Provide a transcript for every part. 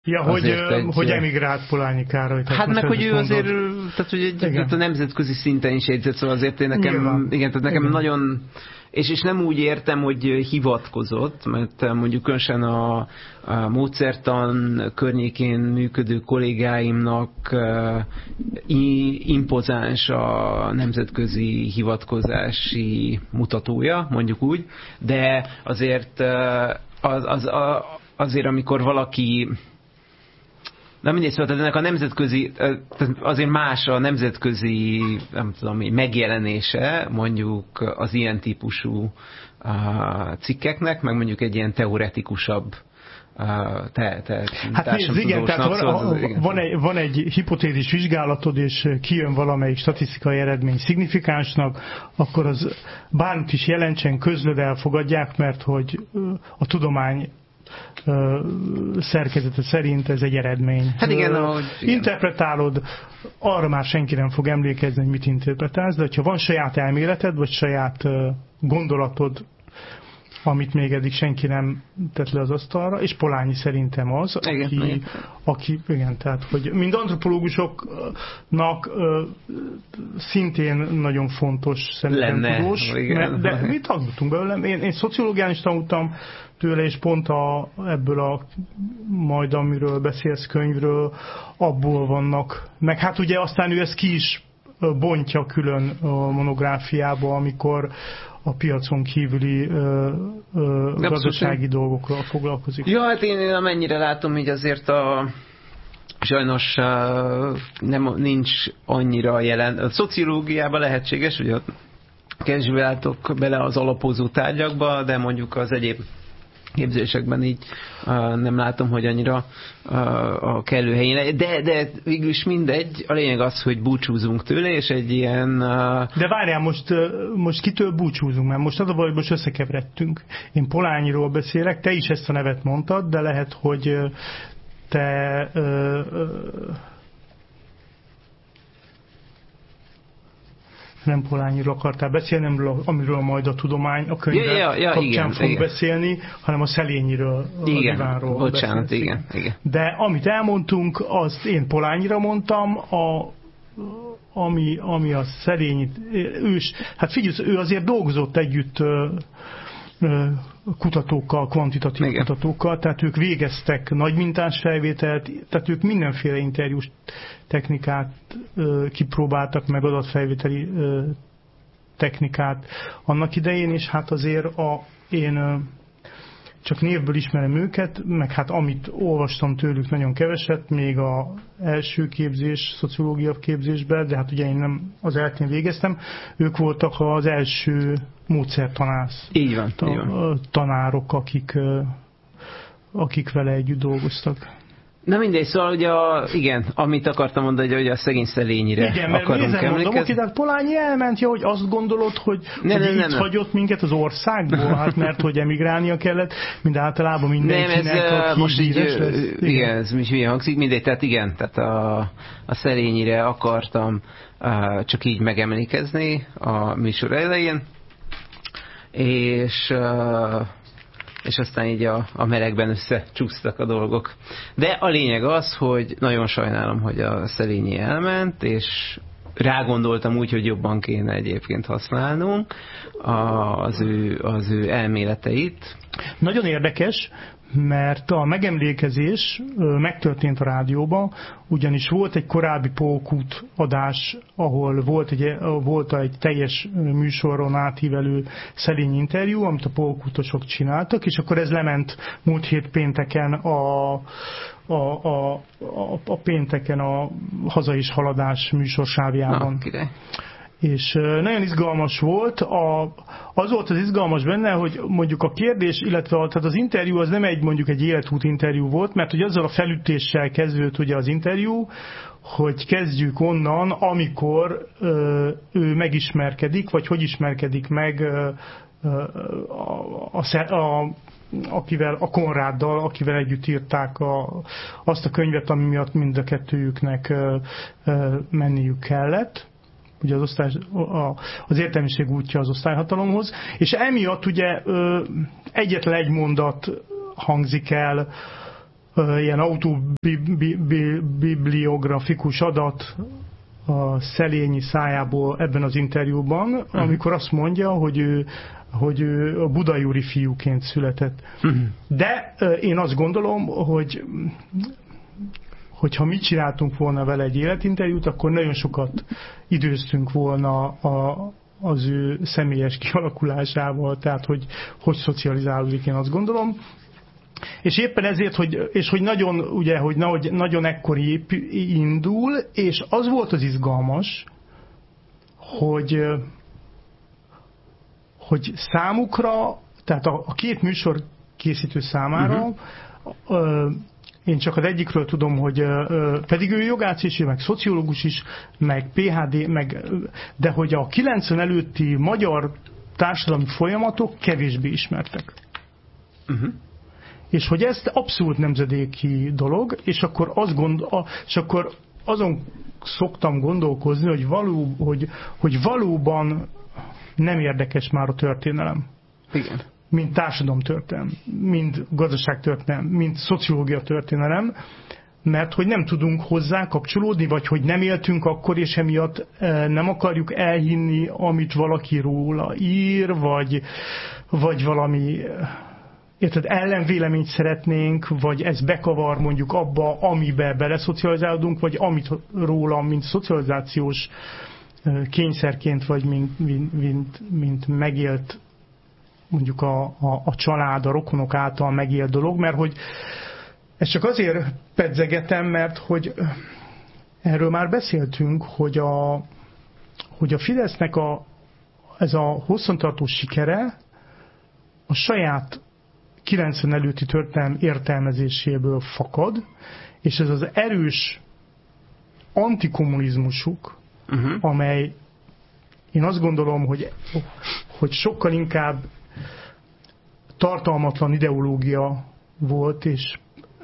Ja, hogy emigrált Polanyi Károly. Hát meg, hogy ő azért, tehát, hogy a nemzetközi szinten is jegyzett, szóval azért nekem nagyon, és nem úgy értem, hogy hivatkozott, mert mondjuk különösen a módszertan környékén működő kollégáimnak impozáns a nemzetközi hivatkozási mutatója, mondjuk úgy, de azért azért amikor valaki na mindegy, szóval ennek a nemzetközi, azért más a nemzetközi, nem tudom, megjelenése mondjuk az ilyen típusú cikkeknek, meg mondjuk egy ilyen teoretikusabb hát nézd, igen, tehát van egy hipotézis vizsgálatod, és kijön valamelyik statisztikai eredmény szignifikánsnak, akkor az bármit is jelentsen, közlöd, elfogadják, mert hogy a tudomány szerkezete szerint ez egy eredmény. Hát igen, interpretálod, arra már senki nem fog emlékezni, hogy mit interpretálsz, de ha van saját elméleted, vagy saját gondolatod, amit még eddig senki nem tett le az asztalra, és Polanyi szerintem az, aki tehát, hogy mind antropológusoknak szintén nagyon fontos szerintem tudós, de mi tanultunk belőle. Én szociológián is tanultam tőle, és pont ebből a majd, amiről beszélsz könyvről, abból vannak. Meg hát ugye aztán ő ezt ki is bontja külön a monográfiába, amikor a piacon kívüli gazdasági dolgokról foglalkozik. Ja, hát én amennyire látom, hogy azért sajnos nincs annyira jelen. A szociológiában lehetséges, hogy ott kevésbé látok bele az alapozó tárgyakba, de mondjuk az egyéb képzésekben így nem látom, hogy annyira a kellő helyén. De végülis mindegy, a lényeg az, hogy búcsúzunk tőle, és egy ilyen... De várjál, most kitől búcsúzunk? Mert most az a baj, hogy most összekeveredtünk. Én Polányiról beszélek, te is ezt a nevet mondtad, de lehet, hogy te... nem Polányiról akartál beszélni, amiről majd a tudomány, a könyvek kapcsán fog beszélni, hanem a Szelényiről, a Ivánról. Bocsánat, igen. De amit elmondtunk, azt én Polányira mondtam, ami a Szelényi ős, hát figyelj, ő azért dolgozott együtt kutatókkal, kvantitatív kutatókkal, tehát ők végeztek nagymintás felvételt, tehát ők mindenféle interjús technikát kipróbáltak, meg adatfelvételi technikát annak idején, és hát azért én csak névből ismerem őket, meg hát amit olvastam tőlük nagyon keveset, még az első képzés, szociológia képzésben, de hát ugye én nem az eltén végeztem, ők voltak az első módszertanász. Így van. Tanárok, akik vele együtt dolgoztak. Na mindegy, szóval ugye igen, amit akartam mondani, hogy a szegény Szelényire akarunk emlékezni. Mondom, tehát Polányi elment, hogy azt gondolod, hogy így hagyott minket az országból, hát mert hogy emigrálnia kellett, mind általában mindenkinek, aki most így lesz. Igen, ez milyen hangzik, mindegy, tehát igen, tehát a Szelényire akartam csak így megemlékezni a műsor elején, és aztán így a melegben összecsúsztak a dolgok. De a lényeg az, hogy nagyon sajnálom, hogy a Szelényi elment, és rágondoltam úgy, hogy jobban kéne egyébként használnunk az ő elméleteit. Nagyon érdekes, mert a megemlékezés megtörtént a rádióban, ugyanis volt egy korábbi Paul Kut adás, ahol volt egy teljes műsoron átívelő Szelényi interjú, amit a Paul Kutosok csináltak, és akkor ez lement múlt hét pénteken a pénteken a Haza és Haladás műsorsávjában. És nagyon izgalmas volt. Az volt az izgalmas benne, hogy mondjuk a kérdés, illetve tehát az interjú az nem mondjuk egy életút interjú volt, mert hogy azzal a felütéssel kezdődött ugye az interjú, hogy kezdjük onnan, amikor ő megismerkedik, vagy hogy ismerkedik meg akivel, a Konráddal, akivel együtt írták azt a könyvet, ami miatt mind a kettőjüknek menniük kellett. Ugye az értelmiség útja az osztályhatalomhoz, és emiatt ugye egyetlen egy mondat hangzik el ilyen autobibliografikus adat a Szelényi szájából ebben az interjúban, amikor azt mondja, hogy ő a budajúri fiúként született. De én azt gondolom, hogyha mi csináltunk volna vele egy életinterjút, akkor nagyon sokat időztünk volna az ő személyes kialakulásával, tehát hogy szocializálódik, én azt gondolom. És éppen ezért, hogy nagyon, ugye, hogy nagyon ekkor indul, és az volt az izgalmas, hogy számukra, tehát a két műsor készítő számára, én csak az egyikről tudom, hogy pedig ő jogász is, meg szociológus is, meg PhD, de hogy a 90 előtti magyar társadalmi folyamatok kevésbé ismertek. És hogy ez abszolút nemzedéki dolog, és akkor azon szoktam gondolkozni, hogy valóban nem érdekes már a történelem. Igen. Mint társadalomtörténelem, mint gazdaságtörténelem, mint szociológia történelem, mert hogy nem tudunk hozzá kapcsolódni, vagy hogy nem éltünk akkor, és emiatt nem akarjuk elhinni, amit valaki róla ír, vagy valami ellenvéleményt szeretnénk, vagy ez bekavar mondjuk abba, amibe beleszocializálódunk, vagy amit róla, mint szocializációs kényszerként, vagy mint megélt mondjuk a család, a rokonok által megélt dolog, mert hogy ezt csak azért pedzegetem, mert hogy erről már beszéltünk, hogy a Fidesznek ez a hosszantartó sikere a saját 90 előtti történelem értelmezéséből fakad, és ez az erős antikommunizmusuk, amely én azt gondolom, hogy sokkal inkább tartalmatlan ideológia volt, és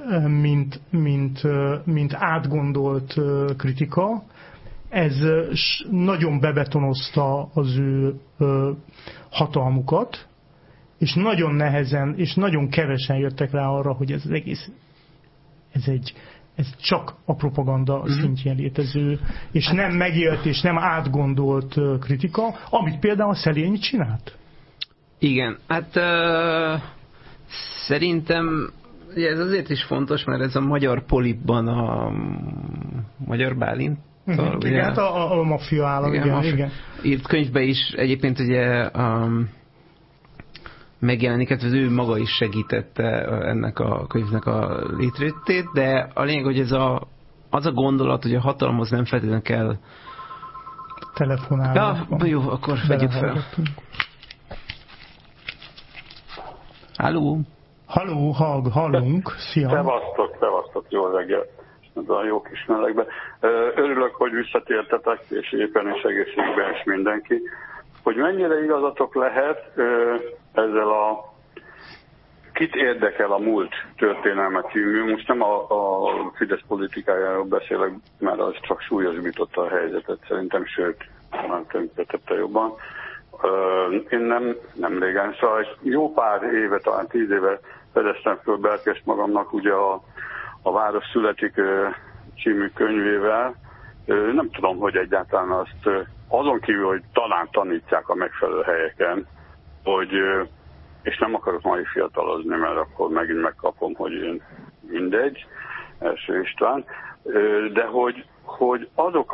mint átgondolt kritika, ez nagyon bebetonozta az ő hatalmukat, és nagyon nehezen, és nagyon kevesen jöttek rá arra, hogy ez az egész, ez csak a propaganda szintjén létező, és nem megélt, és nem átgondolt kritika, amit például a Szelényi csinált. Igen, hát szerintem ez azért is fontos, mert ez a magyar polipban a magyar Bálint, igen, hát a maffia állam, igen. Írt könyvbe is egyébként ugye megjelenik, hát ő maga is segítette ennek a könyvnek a létrejöttét, de a lényeg, hogy az a gondolat, hogy a hatalomhoz nem feltétlenül kell telefonálni. Ja, jó, akkor vegyük fel. Halló? Hallunk. Szia. Szevasztok, jó reggelt. Ez a jó kis melegben. Örülök, hogy visszatértetek, és éppen és egészségben is mindenki. Hogy mennyire igazatok lehet ezzel a kit érdekel a múlt történelme című. Most nem a Fidesz politikájáról beszélek, mert az csak súlyosbította a helyzetet szerintem, sőt, talán tönkretette jobban. Én nem régen, szóval jó pár éve, talán 10 éve fedeztem föl Berkest magamnak ugye a Város születik című könyvével. Nem tudom, hogy egyáltalán azt azon kívül, hogy talán tanítják a megfelelő helyeken, hogy, és nem akarok mai fiatalozni, mert akkor megint megkapom, hogy én mindegy, Első István, de hogy azok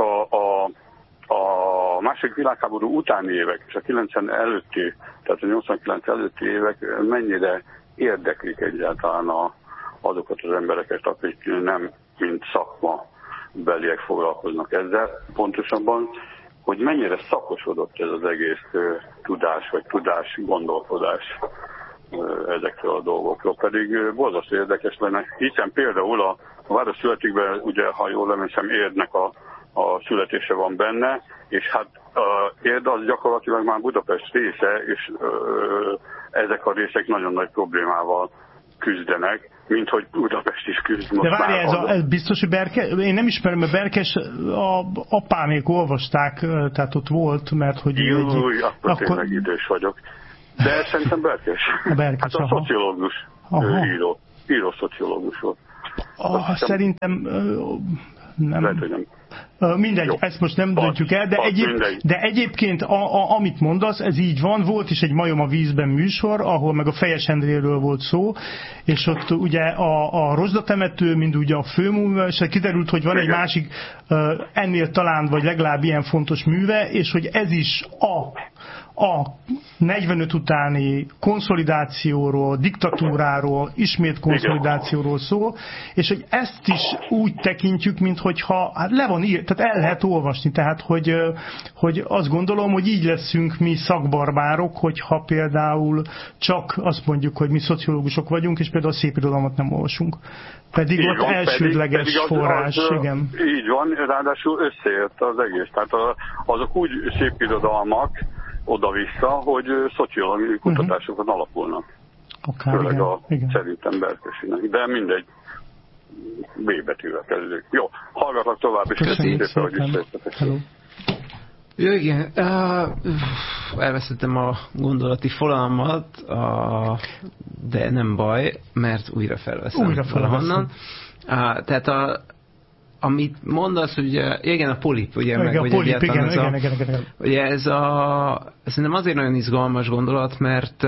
a második világháború utáni évek és a 90 előtti, tehát a 89 előtti évek mennyire érdeklik egyáltalán azokat az embereket, akik nem mint szakma beliek foglalkoznak ezzel. Pontosabban, hogy mennyire szakosodott ez az egész tudás, vagy gondolkodás ezekről a dolgokról. Pedig borzasztó érdekes lenne, hiszen például a Város születikben, ugye, ha jól emlékszem, Érdnek a születése van benne, és hát Érd az gyakorlatilag már Budapest része, és ezek a részek nagyon nagy problémával küzdenek, mint hogy Budapest is küzd. De várjál, ez biztos, hogy én nem ismerem, mert Berkes apámék olvasták, tehát ott volt, mert hogy... Júj, akkor tényleg idős vagyok. De szerintem Berkes. A Berkes, hát a szociológus, író szociológus volt. Szerintem nem. Lehet, hogy nem. Mindegy, jó. Ezt most nem döntjük el, de egyébként amit mondasz, ez így van. Volt is egy Majom a vízben műsor, ahol meg a Fejes Endréről volt szó, és ott ugye a rozsdatemető, mind ugye a főműve, és kiderült, hogy van egy másik ennél talán, vagy legalább ilyen fontos műve, és hogy ez is a 45 utáni konszolidációról, diktatúráról, ismét konszolidációról szól, és hogy ezt is úgy tekintjük, minthogyha hát le van írt, tehát el lehet olvasni, tehát hogy azt gondolom, hogy így leszünk mi szakbarbárok, hogyha például csak azt mondjuk, hogy mi szociológusok vagyunk, és például a szépirodalmat nem olvasunk. Pedig így ott van, elsődleges forrás, igen. Így van, ráadásul összeért az egész. Tehát azok úgy szépirodalmak oda-vissza, hogy szociológiai kutatásokon alapulnak. Főleg szerintem Berkesinek. De mindegy. B betűvel kezdődik. Jó, hallgatlak tovább, és köszönjük szépen, hogy visszajöttetek. Jó, igen. Elvesztettem a gondolati fogalamat, de nem baj, mert újra felveszem valahonnan. Tehát amit mondasz, hogy igen, a polip, ugye, meg hogy egyáltalán igen. Ugye ez szerintem azért nagyon izgalmas gondolat, mert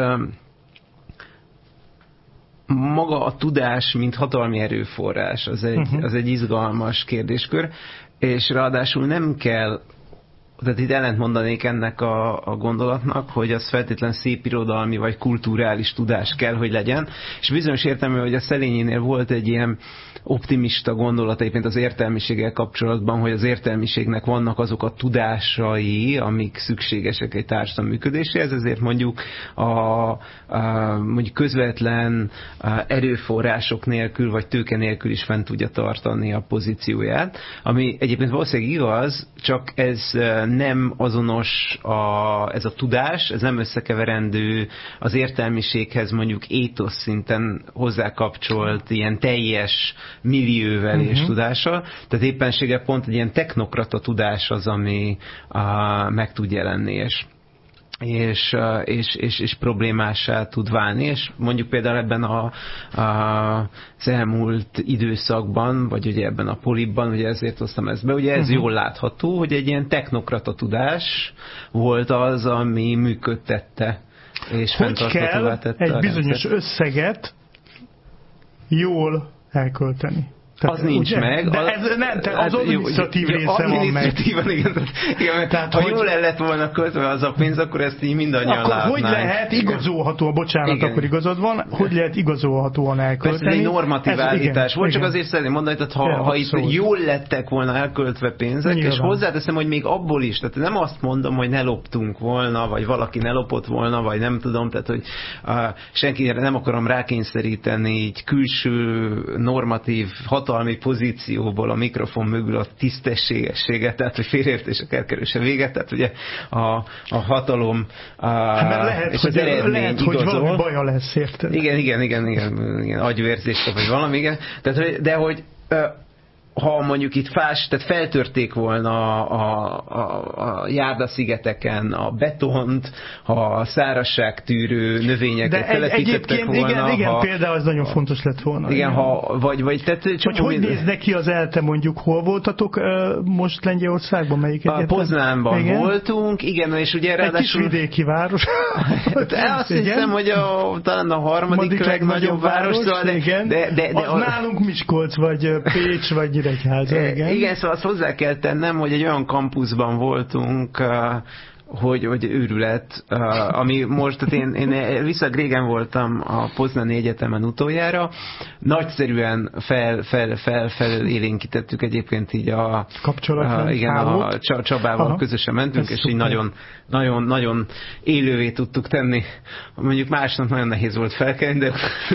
maga a tudás, mint hatalmi erőforrás, az egy izgalmas kérdéskör, és ráadásul nem kell, tehát itt ellent mondanék ennek a gondolatnak, hogy az feltétlen szépirodalmi vagy kulturális tudás kell, hogy legyen, és bizonyos értelmű, hogy a Szelényinél volt egy ilyen optimista gondolat egyébként az értelmiséggel kapcsolatban, hogy az értelmiségnek vannak azok a tudásai, amik szükségesek egy társadalom működéséhez, ezért mondjuk mondjuk közvetlen erőforrások nélkül, vagy tőke nélkül is fent tudja tartani a pozícióját, ami egyébként valószínűleg igaz, csak ez nem azonos ez a tudás, ez nem összekeverendő az értelmiséghez mondjuk étosz szinten hozzákapcsolt ilyen teljes millióvel és tudással, tehát éppenséggel pont egy ilyen technokrata tudás az, ami meg tud jelenni, és problémássá tud válni, és mondjuk például ebben az elmúlt időszakban, vagy ugye ebben a polipban, ugye ezért hoztam ezt be, ugye ez jól látható, hogy egy ilyen technokrata tudás volt az, ami működtette, és fenntarthatóvá tette egy bizonyos összeget jól elkölteni. Tehát, az nincs ugye? meg. De ez nem, az adminisztratív része van meg. Igen, tehát, ha jól el lett volna költve az a pénz, akkor ezt így mindannyian akkor látnánk. Hogy lehet igazolhatóan, bocsánat, igen. Akkor igazad van, hogy lehet igazolhatóan elkölteni? Persze, ez egy normatív állítás volt, csak azért szeretném mondani, hogy ha itt jól lettek volna elköltve pénzek, és hozzáteszem, hogy még abból is, tehát nem azt mondom, hogy ne loptunk volna, vagy valaki ne lopott volna, vagy nem tudom, tehát hogy senkire nem akarom rákényszeríteni így külső normatív hatalmi pozícióból a mikrofon mögül a tisztességességet, tehát hogy félreértések elkerülése véget, tehát ugye a hatalom lehet, és az eredmény igazol. Hogy valami baja lesz, érted? Igen, agyvérzés, vagy valami, igen. Tehát, de hogy ha mondjuk itt tehát feltörték volna a Járda-szigeteken a betont, ha a szárazságtűrő növényeket telepítettek volna. Igen, például az nagyon fontos lett volna. Igen, vagy tehát hogy néz neki az ELTE, mondjuk, hol voltatok most Lengyelországban, melyik egyetem? Poznánban voltunk, igen, és ugye ráadásul... Egy kis vidéki város. Azt hiszem, hogy talán a harmadik legnagyobb város, de az nálunk Miskolc, vagy Pécs, vagy igen, szóval azt hozzá kell tennem, hogy egy olyan kampuszban voltunk, hogy őrület, ami most, tehát én régen voltam a Poznani Egyetemen utoljára, nagyszerűen felélénkítettük egyébként így a Csabával közösen mentünk, és így nagyon élővé tudtuk tenni. Mondjuk másnap nagyon nehéz volt felkelni,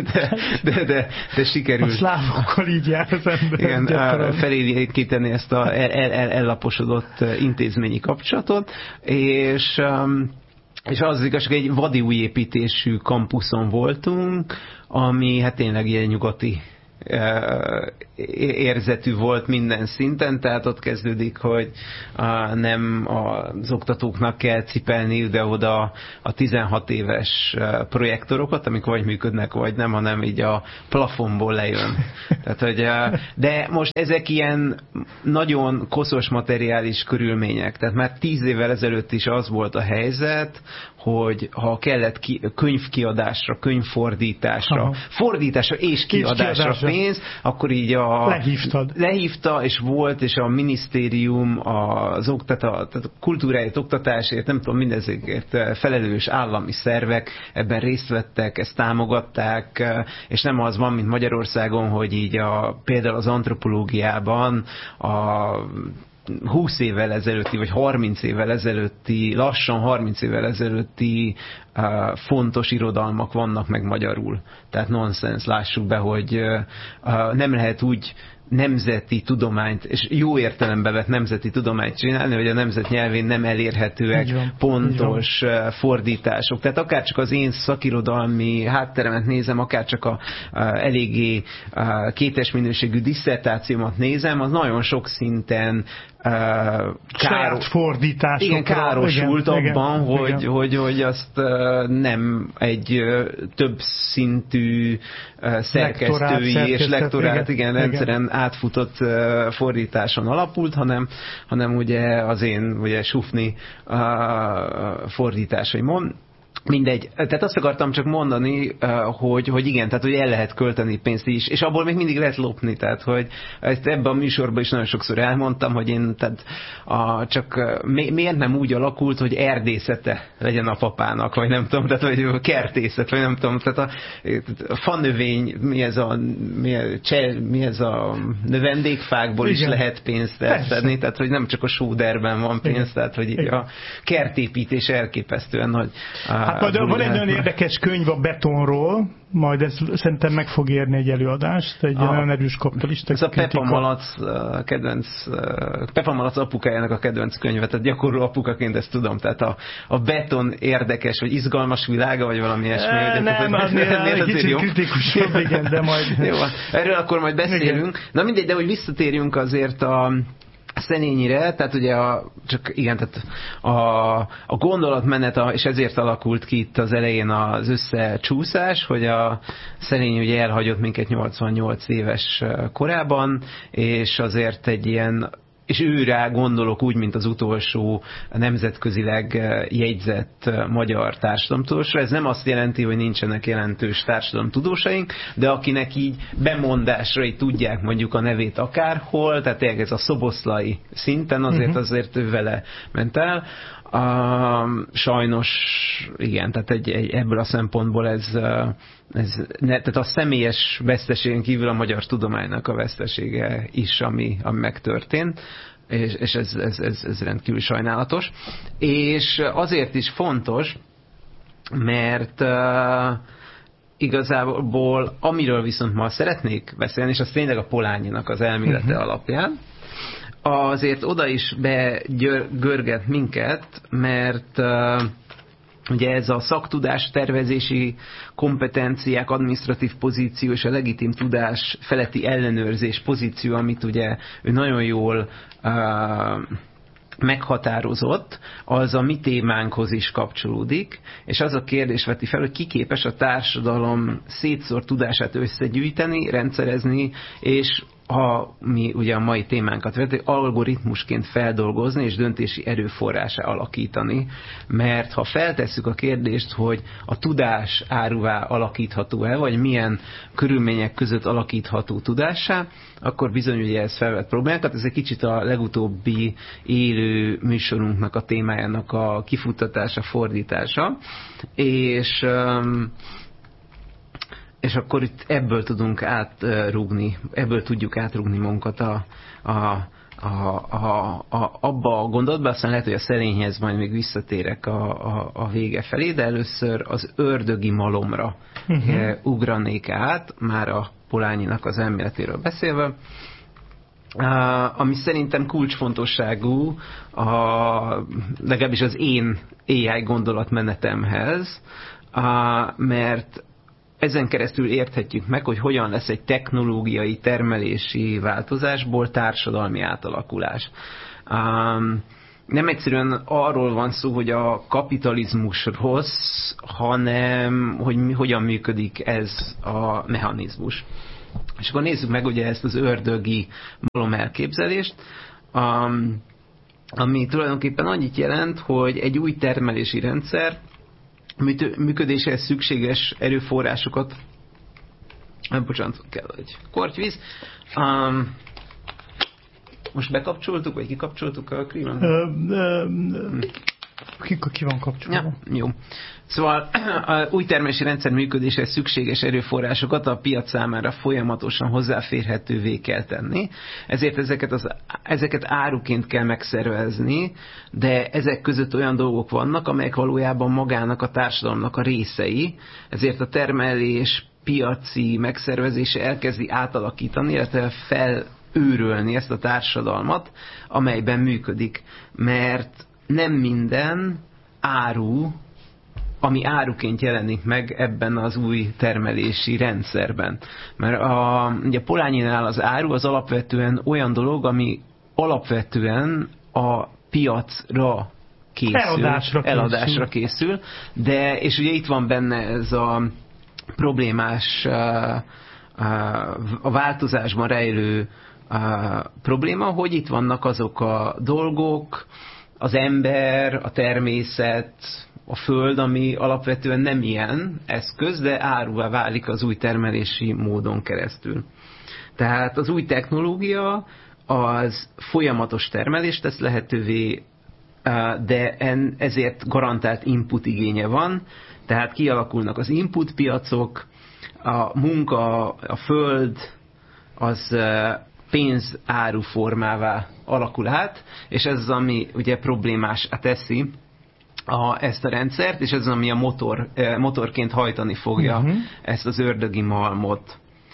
de sikerült. A szlávokkal így jár az ember. Igen, felélénkíteni ezt a ellaposodott intézményi kapcsolatot, és az igazság, egy vadi új építésű kampuszon voltunk, ami hát tényleg ilyen nyugati érzetű volt minden szinten, tehát ott kezdődik, hogy nem az oktatóknak kell cipelni ide-oda a 16 éves projektorokat, amik vagy működnek, vagy nem, hanem így a plafonból lejön. Tehát, hogy, de most ezek ilyen nagyon koszos materiális körülmények. Tehát már 10 évvel ezelőtt is az volt a helyzet, hogy ha kellett könyvkiadásra, könyvfordításra, fordításra és kiadásra pénz, akkor így lehívta, és volt, és a minisztérium, tehát a kultúráért, oktatásért, nem tudom, mindezért felelős állami szervek ebben részt vettek, ezt támogatták, és nem az van, mint Magyarországon, hogy így például az antropológiában a 20 évvel ezelőtti, vagy 30 évvel ezelőtti, lassan 30 évvel ezelőtti fontos irodalmak vannak meg magyarul. Tehát nonsens, lássuk be, hogy nem lehet úgy nemzeti tudományt, és jó értelembe vett nemzeti tudományt csinálni, hogy a nemzet nyelvén nem elérhetőek pontos fordítások. Tehát akárcsak az én szakirodalmi hátteremet nézem, akárcsak a eléggé kétes minőségű diszertációmat nézem, az nagyon sok szinten károsult abban, hogy azt nem egy több szintű szerkesztői és lektorát rendszeren átfutott fordításon alapult, hanem ugye az én ugye Sufni fordításaimon. Mindegy. Tehát azt akartam csak mondani, hogy igen, tehát hogy el lehet költeni pénzt is, és abból még mindig lehet lopni, tehát hogy ezt ebben a műsorban is nagyon sokszor elmondtam, hogy én tehát csak miért nem úgy alakult, hogy erdészete legyen a vagy nem tudom, tehát vagy kertészet, vagy nem tudom, tehát a fanövény, mi ez a növendékfákból is lehet pénzt elszedni, tehát hogy nem csak a sóderben van pénz, tehát hogy így a kertépítés elképesztően nagy. Hát majd van egy nagyon érdekes könyv a betonról, majd ez szerintem meg fog érni egy előadást, egy nagyon erős kapitalista kritika. Ez a Pepa Malac apukájának a kedvenc könyve, tehát gyakorló apukaként ezt tudom, tehát a beton érdekes, vagy izgalmas világa, vagy valami ilyesmi. Nem, egy kicsit kritikusabb, igen, de majd... Jó, erről akkor majd beszélünk. Igen. Na mindegy, de hogy visszatérjünk azért a Szelényire, tehát ugye tehát a gondolatmenet, és ezért alakult ki itt az elején az összecsúszás, hogy a Szelény ugye elhagyott minket 88 éves korában, és azért egy ilyen, és őrá gondolok úgy, mint az utolsó nemzetközileg jegyzett magyar társadalomtudósra. Ez nem azt jelenti, hogy nincsenek jelentős társadalomtudósaink, de akinek így bemondásra így tudják mondjuk a nevét akárhol, tehát ez a szoboszlai szinten, azért ő vele ment el. Sajnos igen, tehát ebből a szempontból tehát a személyes veszteségen kívül a magyar tudománynak a vesztesége is, ami megtörtént, és ez rendkívül sajnálatos. És azért is fontos, mert igazából amiről viszont ma szeretnék beszélni, és az tényleg a Polanyinak az elmélete alapján, azért oda is begörget minket, mert ugye ez a szaktudás tervezési kompetenciák, adminisztratív pozíció és a legitim tudás feletti ellenőrzés pozíció, amit ugye ő nagyon jól meghatározott, az a mi témánkhoz is kapcsolódik, és az a kérdés veti fel, hogy ki képes a társadalom szétszórt tudását összegyűjteni, rendszerezni, és ha mi ugye a mai témánkat vettük, algoritmusként feldolgozni és döntési erőforrásá alakítani, mert ha feltesszük a kérdést, hogy a tudás áruvá alakítható-e, vagy milyen körülmények között alakítható tudássá, akkor bizony ugye ez felvet problémákat. Ez egy kicsit a legutóbbi élő műsorunknak a témájának a kifuttatása, fordítása, és akkor itt ebből tudunk ebből tudjuk átrúgni magunkat abba a gondolatba, aztán lehet, hogy a Szelényhez majd még visszatérek a vége felé, de először az ördögi malomra ugranék át, már a Polanyinak az elméletéről beszélve, ami szerintem kulcsfontosságú, legalábbis az én AI gondolatmenetemhez, mert ezen keresztül érthetjük meg, hogy hogyan lesz egy technológiai termelési változásból társadalmi átalakulás. Nem egyszerűen arról van szó, hogy a kapitalizmus rossz, hanem hogy hogyan működik ez a mechanizmus. És akkor nézzük meg ugye ezt az ördögi malom elképzelést, ami tulajdonképpen annyit jelent, hogy egy új termelési rendszer működéséhez szükséges erőforrásokat, bocsánat, kell egy kortyvíz. Most bekapcsoltuk, vagy kikapcsoltuk a klímát? Ki van kapcsolva? Ja, jó. Szóval a új termelési rendszer működéshez szükséges erőforrásokat a piac számára folyamatosan hozzáférhetővé kell tenni. Ezért ezeket áruként kell megszervezni, de ezek között olyan dolgok vannak, amelyek valójában magának a társadalomnak a részei. Ezért a termelés piaci megszervezése elkezdi átalakítani, illetve felőrölni ezt a társadalmat, amelyben működik. Mert nem minden áru, ami áruként jelenik meg ebben az új termelési rendszerben. Mert ugye Polanyi-nál az áru az alapvetően olyan dolog, ami alapvetően a piacra készül, eladásra készül. De, és ugye itt van benne ez a problémás, a változásban rejlő probléma, hogy itt vannak azok a dolgok, az ember, a természet, a föld, ami alapvetően nem ilyen eszköz, de áruvá válik az új termelési módon keresztül. Tehát az új technológia az folyamatos termelést tesz lehetővé, de ezért garantált input igénye van, tehát kialakulnak az input piacok, a munka, a föld, az pénzáru formává alakul át, és ez az, ami ugye problémásá teszi ezt a rendszert, és ez az, ami a motorként hajtani fogja ezt az ördögi malmot.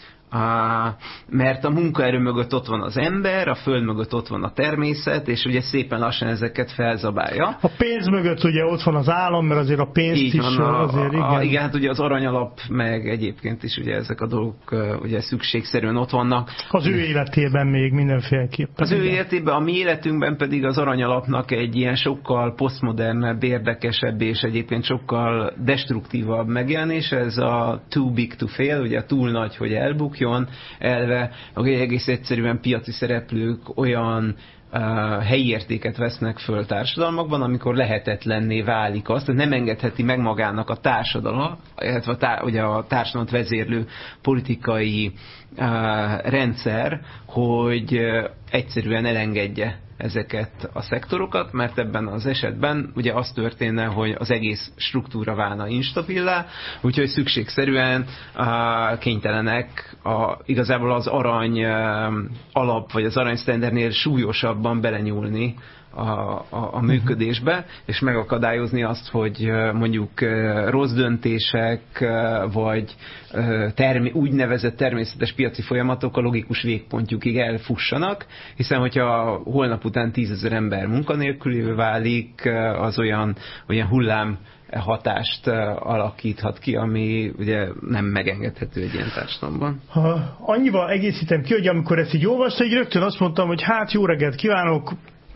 Mert a munkaerő mögött ott van az ember, a föld mögött ott van a természet, és ugye szépen lassan ezeket felzabálja. A pénz mögött ugye ott van az állam, mert azért a pénzt így is van, azért igen. Igen, hát ugye az aranyalap, meg egyébként is ugye ezek a dolgok ugye szükségszerűen ott vannak. Az ő életében még mindenféleképpen. Az ő életében, a mi életünkben pedig az aranyalapnak egy ilyen sokkal posztmodernebb, érdekesebb és egyébként sokkal destruktívabb megjelenése, ez a too big to fail, ugye túl nagy, hogy elbukjon elve, hogy egész egyszerűen piaci szereplők olyan helyi értéket vesznek föl társadalmakban, amikor lehetetlenné válik azt, hogy nem engedheti meg magának a társadalom, illetve ugye a társadalmat vezérlő politikai rendszer, hogy egyszerűen elengedje ezeket a szektorokat, mert ebben az esetben ugye az történne, hogy az egész struktúra válna instabilá, úgyhogy szükségszerűen kénytelenek igazából az arany alap, vagy az arany sztendernél súlyosabban belenyúlni a működésbe, és megakadályozni azt, hogy mondjuk rossz döntések, vagy úgynevezett természetes piaci folyamatok a logikus végpontjukig elfussanak, hiszen hogyha holnap után 10 000 ember munkanélkülévé válik, az olyan hullám hatást alakíthat ki, ami ugye nem megengedhető egy ilyen társadalomban. Annyival egészítem ki, hogy amikor ezt így olvastam, így rögtön azt mondtam, hogy hát jó reggelt kívánok,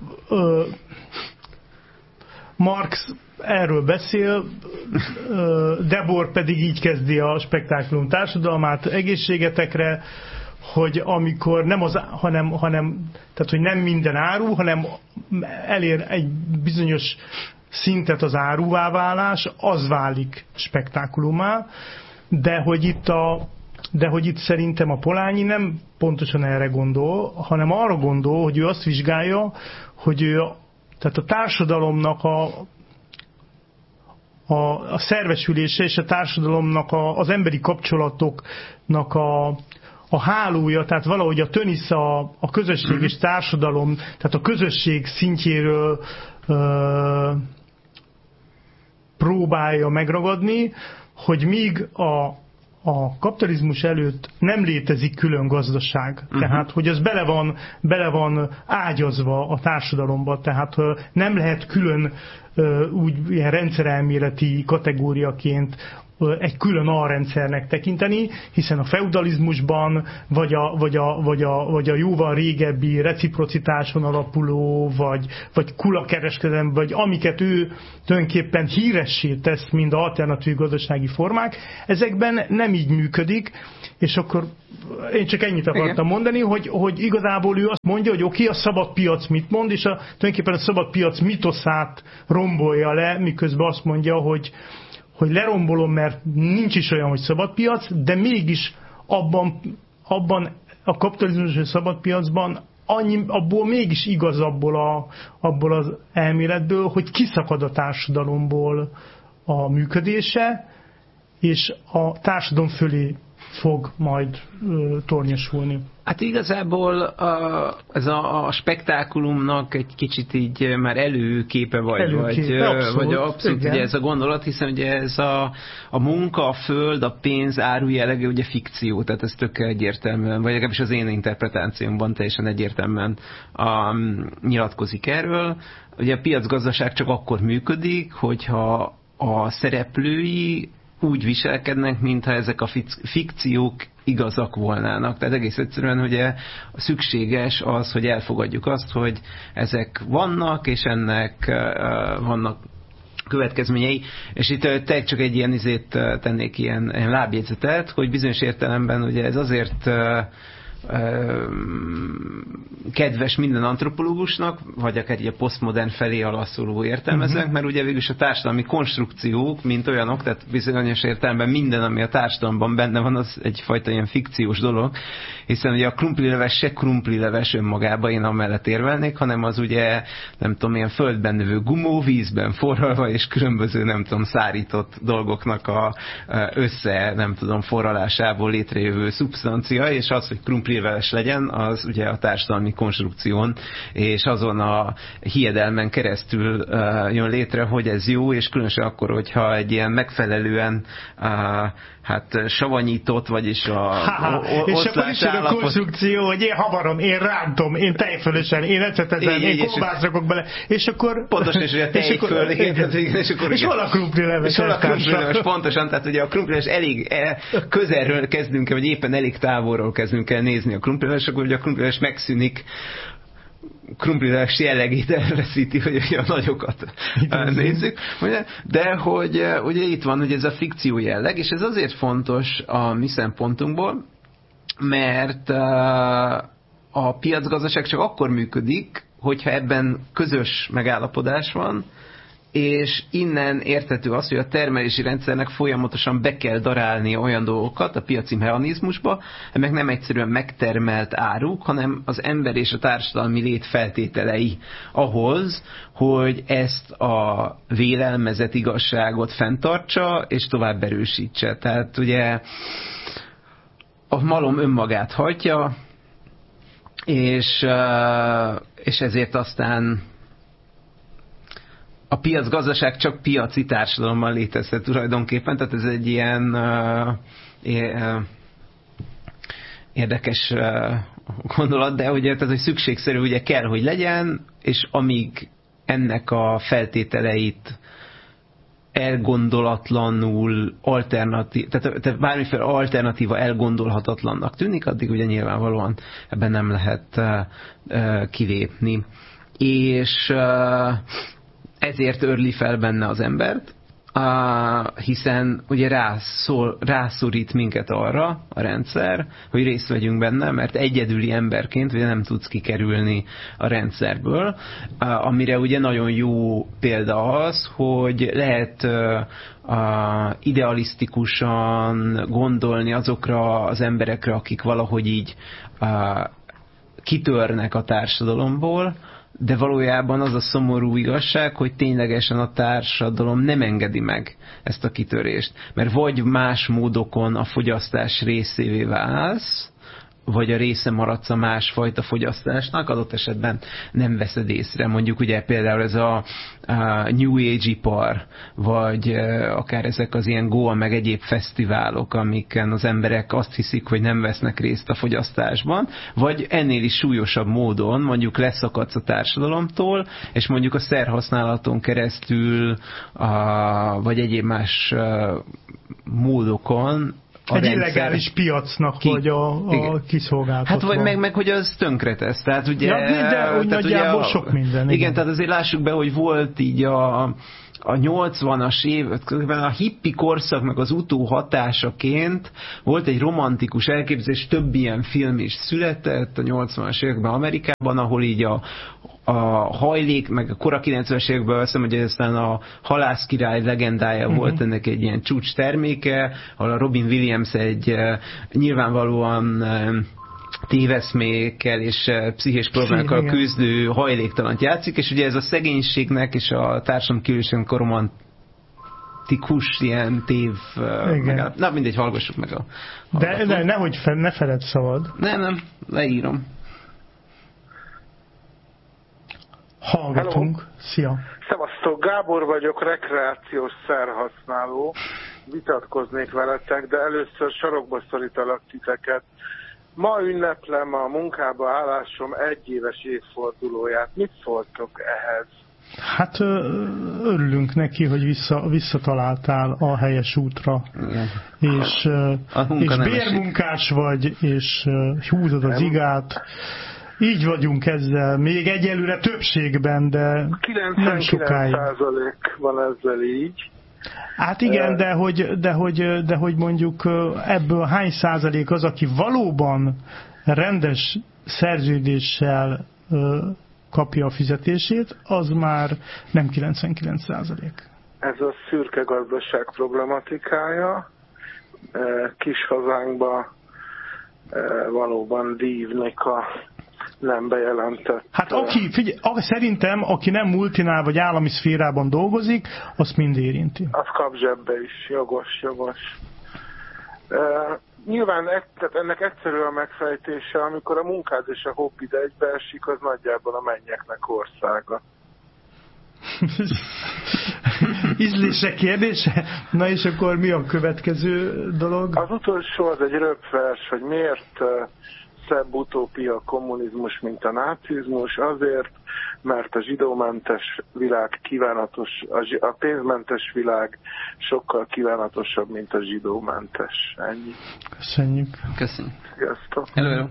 Marx erről beszél, Debord pedig így kezdi a spektákulum társadalmát egészségetekre, hogy amikor nem az, hanem tehát, hogy nem minden áru, hanem elér egy bizonyos szintet az áruvá válás, az válik spektákulumá, de hogy itt szerintem a Polanyi nem pontosan erre gondol, hanem arra gondol, hogy ő azt vizsgálja, hogy tehát a társadalomnak a szervesülése és a társadalomnak az emberi kapcsolatoknak a hálója, tehát valahogy a Tönnisze a közösség és társadalom, tehát a közösség szintjéről próbálja megragadni, hogy míg a kapitalizmus előtt nem létezik külön gazdaság. Tehát, hogy ez bele van ágyazva a társadalomba, tehát nem lehet külön úgy ilyen rendszerelméleti kategóriaként egy külön alrendszernek tekinteni, hiszen a feudalizmusban, vagy a jóval régebbi reciprocitáson alapuló, vagy kulakereskedelem, vagy amiket ő tulajdonképpen híressé tesz, mind alternatív gazdasági formák, ezekben nem így működik, és akkor én csak ennyit akartam mondani, hogy igazából ő azt mondja, hogy oké, a szabad piac mit mond, és tulajdonképpen a szabad piac mitoszát rombolja le, miközben azt mondja, hogy lerombolom, mert nincs is olyan, hogy szabad piac, de mégis abban a kapitalizmus és szabad piacban abból mégis igaz abból az elméletből, hogy kiszakad a társadalomból a működése, és a társadalom fölé fog majd tornyosulni. Hát igazából ez a spektákulumnak egy kicsit így már előképe vagy abszolút ugye ez a gondolat, hiszen ugye ez a munka, a föld, a pénz áru jellege ugye fikció, tehát ez tök egyértelműen, vagy legalábbis az én interpretációmban teljesen egyértelműen nyilatkozik erről. Ugye a piacgazdaság csak akkor működik, hogyha a szereplői úgy viselkednek, mintha ezek a fikciók igazak volnának. Tehát egész egyszerűen ugye szükséges az, hogy elfogadjuk azt, hogy ezek vannak, és ennek vannak következményei, és itt csak egy ilyen tennék ilyen lábjegyzetet, hogy bizonyos értelemben ugye ez azért kedves minden antropológusnak, vagy akár így a posztmodern felé alaszoló értelmezőnek, mert ugye végülis a társadalmi konstrukciók, mint olyanok, tehát bizonyos értelemben minden, ami a társadalomban benne van, az egyfajta ilyen fikciós dolog, hiszen ugye a krumplileves se krumplileves önmagában, én amellett érvelnék, hanem az ugye, nem tudom, ilyen földben növő gumó, vízben forralva, és különböző, nem tudom, szárított dolgoknak nem tudom, forralásából létrejövő szubstancia, és az, hogy krumplileves legyen, az ugye a társadalmi konstrukción, és azon a hiedelmen keresztül jön létre, hogy ez jó, és különösen akkor, hogyha egy ilyen megfelelően savanyított, vagyis és akkor is jön a konstrukció, hogy én havarom, én rántom, én tejfölösen, én ecetezem, én kolbászt rakok bele, és akkor... Pontosan, és ugye a tejföl, és hol a krumplileves? És hol a krumplileves, pontosan, tehát ugye a krumplileves elég közelről kezdünk el, vagy éppen elég távolról kezdünk el nézni a krumplileves, akkor ugye a krumplileves megszűnik, krumplileves jellegét elveszíti, hogy a nagyokat nézzük. De hogy ugye itt van, hogy ez a fikció jelleg, és ez azért fontos a mi szempontunkból, mert a piacgazdaság csak akkor működik, hogyha ebben közös megállapodás van, és innen érthető az, hogy a termelési rendszernek folyamatosan be kell darálni olyan dolgokat a piaci mechanizmusba, amelyek nem egyszerűen megtermelt áruk, hanem az ember és a társadalmi lét feltételei ahhoz, hogy ezt a vélelmezett igazságot fenntartsa és tovább erősítse. Tehát ugye a malom önmagát hajtja, és ezért aztán a piacgazdaság csak piaci társadalomban létezhet tulajdonképpen, tehát ez egy ilyen érdekes gondolat, de ugye, tehát, hogy szükségszerű ugye kell, hogy legyen, és amíg ennek a feltételeit elgondolatlanul tehát bármiféle alternatíva elgondolhatatlannak tűnik, addig ugye nyilvánvalóan ebben nem lehet kilépni. És ezért örli fel benne az embert, hiszen ugye rászorít minket arra a rendszer, hogy részt vegyünk benne, mert egyedüli emberként ugye nem tudsz kikerülni a rendszerből, amire ugye nagyon jó példa az, hogy lehet idealisztikusan gondolni azokra az emberekre, akik valahogy így kitörnek a társadalomból, de valójában az a szomorú igazság, hogy ténylegesen a társadalom nem engedi meg ezt a kitörést. Mert vagy más módokon a fogyasztás részévé válsz, vagy a része maradsz a másfajta fogyasztásnak, adott esetben nem veszed észre. Mondjuk ugye például ez a New Age ipar, vagy akár ezek az ilyen Goa meg egyéb fesztiválok, amiken az emberek azt hiszik, hogy nem vesznek részt a fogyasztásban, vagy ennél is súlyosabb módon mondjuk leszakadsz a társadalomtól, és mondjuk a szerhasználaton keresztül, vagy egyéb más módokon egy illegális piacnak vagy a kiszolgáltatva. Hát vagy meg hogy az tönkretesz. Tehát ugye... Ja, de úgy nagyjából sok minden. Igen, tehát azért lássuk be, hogy volt így a 80-as években a hippi korszaknak az utóhatásaként volt egy romantikus elképzelés, több ilyen film is született a 80-as években Amerikában, ahol így a hajlék, meg a kora 90-es években azt hiszem, hogy aztán a halászkirály legendája volt ennek egy ilyen csúcs terméke, ahol a Robin Williams egy nyilvánvalóan téveszmékkel és pszichés problémákkal küzdő hajléktalant játszik, és ugye ez a szegénységnek és a társadalom kívülésének a romantikus ilyen tév... Na mindegy, hallgassuk meg a... De nehogy ne feled szabad. Nem, leírom. Hallgatunk. Hello. Szia. Szevasztok, Gábor vagyok, rekreációs szerhasználó. Vitatkoznék veletek, de először sarokba szorítalak titeket. Ma ünneplem a munkába állásom 1 éves évfordulóját. Mit szóltok ehhez? Hát örülünk neki, hogy visszataláltál a helyes útra. Igen. És bérmunkás vagy, és húzod az igát. Így vagyunk ezzel, még egyelőre többségben, de nem sokáig. 99% van ezzel így. Hát igen, de hogy mondjuk ebből hány százalék az, aki valóban rendes szerződéssel kapja a fizetését, az már nem 99%. Ez a szürke gazdaság problematikája. Kis hazánkba valóban dívnek a nem bejelentett. Hát szerintem, aki nem multinál vagy állami szférában dolgozik, azt mind érinti. Az kap zsebbe is, jogos. Nyilván ennek egyszerű a megfejtése, amikor a munkád és a hobbid egybeesik, az nagyjából a mennyeknek országa. Ízlése kérdése? Na és akkor mi a következő dolog? Az utolsó az egy röpvers, hogy miért szebb utópia a kommunizmus, mint a nácizmus, azért, mert a zsidómentes világ kívánatos, a pénzmentes világ sokkal kívánatosabb, mint a zsidómentes. Ennyi. Köszönjük. Sziasztok. Hello.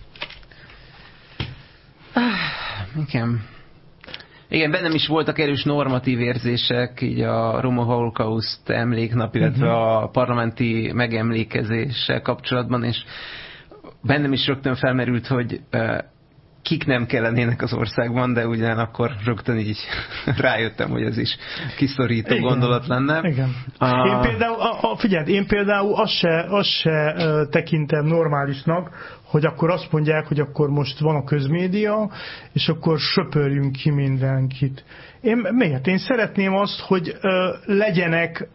Igen, bennem is voltak erős normatív érzések, így a Roma Holocaust emléknap, illetve a parlamenti megemlékezéssel kapcsolatban, és bennem is rögtön felmerült, hogy kik nem kellenének az országban, de ugyanakkor rögtön így rájöttem, hogy ez is kiszorító gondolat lenne. Igen. Én például azt se tekintem normálisnak, hogy akkor azt mondják, hogy akkor most van a közmédia, és akkor söpörjünk ki mindenkit. Miért? Én szeretném azt, hogy legyenek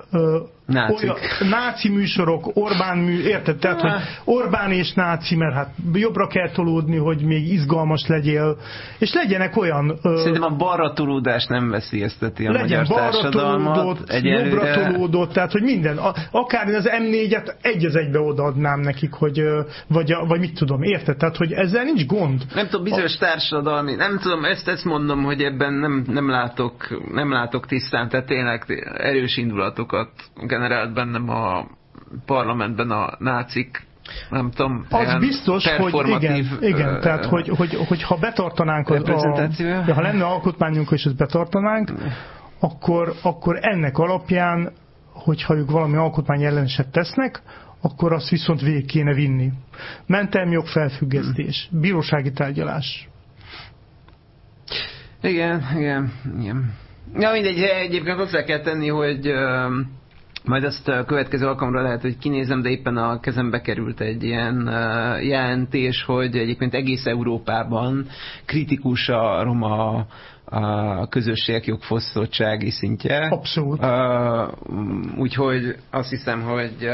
náci műsorok, érted? Tehát, hogy Orbán és náci, mert hát jobbra kell tolódni, hogy még izgalmas legyél, és legyenek olyan... Szerintem a balra tolódás nem veszélyezteti a magyar társadalmat. Jobbra tolódott, tehát, hogy minden, akár én az M4-et egy az egybe odaadnám nekik, hogy, vagy mit tudom, érted? Tehát, hogy ezzel nincs gond. Nem tudom, bizonyos társadalmi, nem tudom, ezt mondom, hogy ebben nem látok tisztán, tehát tényleg erős indulatokat generált bennem a parlamentben a nácik, nem tudom, az biztos, hogy igen, tehát hogy ha betartanánk ha lenne alkotmányunk és ezt betartanánk, akkor ennek alapján, hogyha ők valami alkotmány elleneset tesznek, akkor azt viszont végig kéne vinni. Mentelmi jog felfüggesztés, bírósági tárgyalás. Igen. Ja, mindegy, egyébként hozzá kell tenni, hogy majd azt a következő alkalomra lehet, hogy kinézem, de éppen a kezembe került egy ilyen jelentés, hogy egyébként egész Európában kritikus a roma a közösségek jogfosztottsági szintje. Abszolút. Úgyhogy azt hiszem, hogy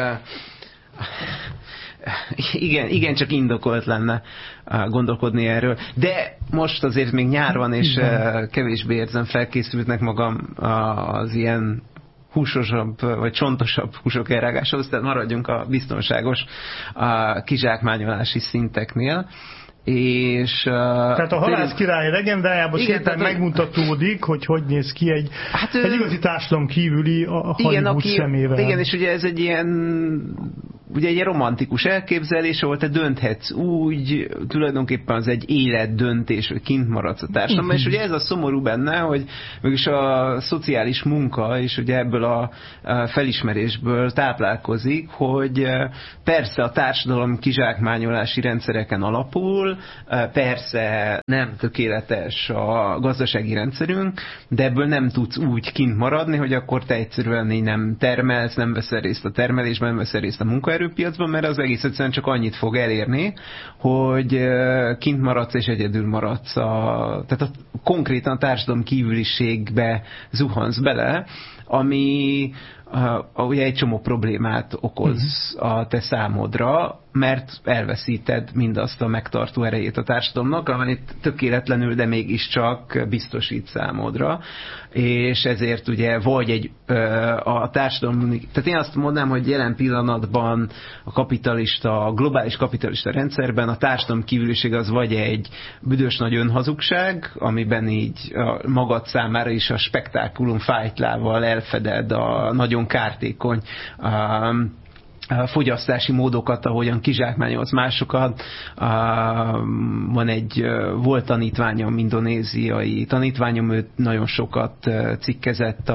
igen, csak indokolt lenne gondolkodni erről. De most azért még nyár van, és kevésbé érzem felkészültnek magam az ilyen húsosabb, vagy csontosabb húsok elrágáshoz, tehát maradjunk a biztonságos kizsákmányolási szinteknél. És, tehát a halász király legendájában szépen megmutatódik, hogy néz ki egy igazi társadalom kívüli a Hollywood szemével. Igen, és ugye ez egy ilyen romantikus elképzelés, ahol te dönthetsz úgy, tulajdonképpen az egy életdöntés, hogy kint maradsz a társadalomban, és ugye ez a szomorú benne, hogy mégis a szociális munka is ugye ebből a felismerésből táplálkozik, hogy persze a társadalom kizsákmányolási rendszereken alapul, persze nem tökéletes a gazdasági rendszerünk, de ebből nem tudsz úgy kint maradni, hogy akkor te egyszerűen így nem termelsz, nem veszel részt a termelésben, nem veszel részt a munkaerőpiacban, mert az egész egyszerűen csak annyit fog elérni, hogy kint maradsz és egyedül maradsz. Tehát konkrétan a társadalom kívüliségbe zuhansz bele, ami ugye egy csomó problémát okoz a te számodra, mert elveszíted mindazt a megtartó erejét a társadalomnak, amit tökéletlenül, de mégiscsak biztosít számodra. És ezért ugye vagy a társadalom... Tehát én azt mondanám, hogy jelen pillanatban a globális kapitalista rendszerben a társadalom kívüliség az vagy egy büdös nagy önhazugság, amiben így magad számára is a spektákulum fájtlával elfeded a nagyon kártékony fogyasztási módokat, ahogyan kizsákmányolsz másokat. Volt tanítványom, indonéziai tanítványom, ő nagyon sokat cikkezett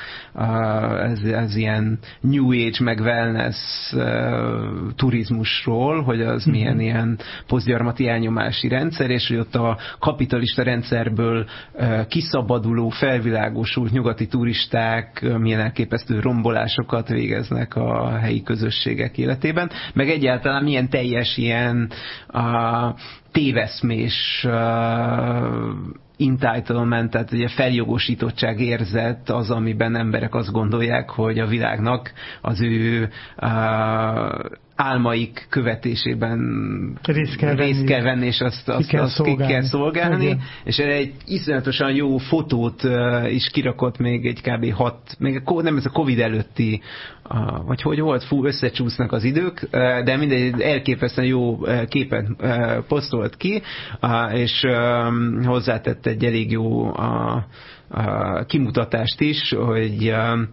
ez ilyen New Age meg wellness turizmusról, hogy az milyen ilyen posztgyarmati elnyomási rendszer, és hogy ott a kapitalista rendszerből kiszabaduló, felvilágosult nyugati turisták milyen elképesztő rombolásokat végeznek a helyi közösségek életében, meg egyáltalán milyen teljes ilyen téveszmés entitlement, tehát ugye feljogosítottság érzet az, amiben emberek azt gondolják, hogy a világnak az ő álmaik követésében részt kell venni, és azt ki kell szolgálni. Igen. És erre egy iszonyatosan jó fotót is kirakott még egy kb. 6, nem ez a Covid előtti, vagy hogy volt, összecsúsznak az idők, de mindegy, elképesztően jó képet posztolt ki, és hozzátett egy elég jó kimutatást is, hogy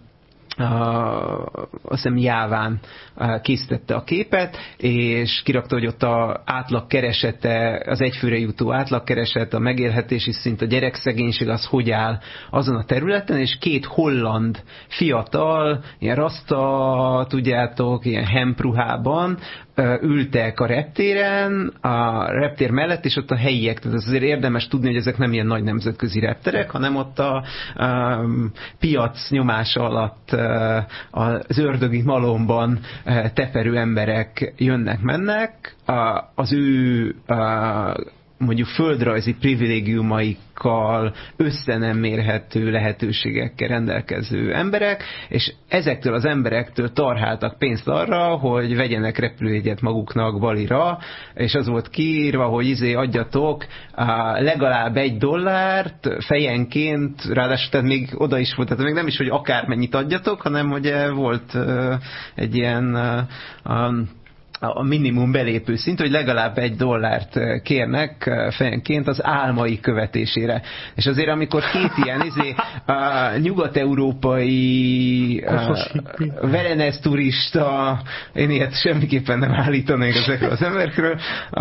azt hiszem Jáván készítette a képet, és kirakta, hogy ott az átlagkeresete, az egyfőre jutó átlagkereset, a megélhetési szint, a gyerekszegénység az hogy áll azon a területen, és 2 holland fiatal, ilyen rasta, tudjátok, ilyen hempruhában ültek a reptéren, a reptér mellett, és ott a helyiek, tehát azért érdemes tudni, hogy ezek nem ilyen nagy nemzetközi repterek, hanem ott a piac nyomása alatt az ördögi malomban teperő emberek jönnek-mennek, az ő mondjuk földrajzi privilégiumaikkal össze nem mérhető lehetőségekkel rendelkező emberek, és ezektől az emberektől tarháltak pénzt arra, hogy vegyenek repülőjegyet maguknak Balira, és az volt kiírva, hogy adjatok legalább $1 fejenként, ráadásul tehát még oda is volt, tehát még nem is, hogy akármennyit adjatok, hanem hogy volt egy ilyen a minimum belépő szint, hogy legalább $1 kérnek fejenként az álmai követésére. És azért, amikor 2 ilyen nyugat-európai wellness turista, én ilyet semmiképpen nem állítanék ezekről az emberekről,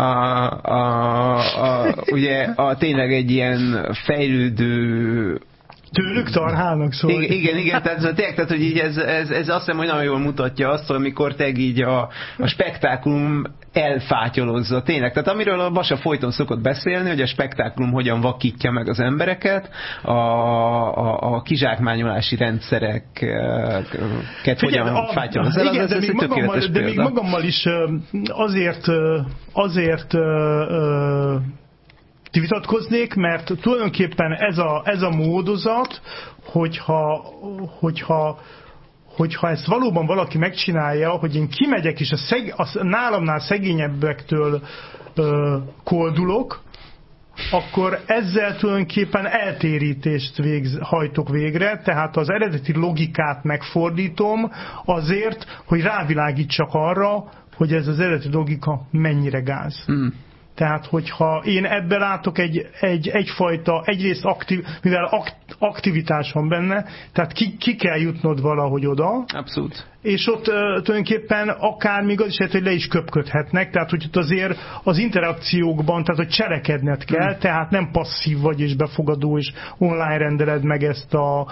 ugye tényleg egy ilyen fejlődő tőlük tarhálnak, szóval. Igen, tehát hogy így ez azt hiszem, hogy nagyon jól mutatja azt, amikor te így a spektákulum elfátyolozza tényleg. Tehát amiről a Basa folyton szokott beszélni, hogy a spektákulum hogyan vakítja meg az embereket, a kizsákmányolási rendszereket hogyan fátyolozza. Igen, de még magammal is azért vitatkoznék, mert tulajdonképpen ez a módozat, hogyha ezt valóban valaki megcsinálja, hogy én kimegyek és a nálamnál szegényebbektől koldulok, akkor ezzel tulajdonképpen eltérítést hajtok végre, tehát az eredeti logikát megfordítom azért, hogy rávilágítsak arra, hogy ez az eredeti logika mennyire gáz. Tehát, hogyha én ebben látok egyfajta, egyrészt mivel aktivitás van benne, tehát ki kell jutnod valahogy oda. Abszolút. És ott tulajdonképpen akár még az is lehet, hogy le is köpködhetnek, tehát hogy ott azért az interakciókban, tehát hogy cselekedned kell, tehát nem passzív vagy és befogadó, és online rendeled meg ezt a